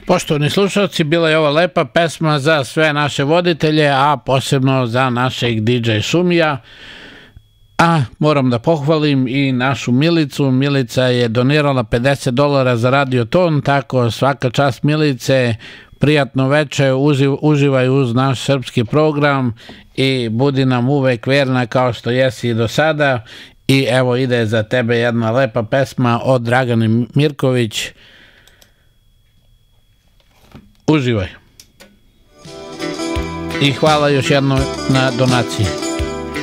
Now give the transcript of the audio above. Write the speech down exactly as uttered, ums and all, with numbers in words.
Poštovani slušalci, bila je ova lepa pesma za sve naše voditelje, a posebno za našeg D J Šumija. A moram da pohvalim i našu Milicu. Milica je donirala pedeset dolara za Radioton, tako svaka čast Milice, prijatno veče, uživaj uz naš srpski program i budi nam uvek verna kao što jesi i do sada. I evo ide za tebe jedna lepa pesma od Dragane Mirković. Uživaj. I hvala još jednom na donaciji.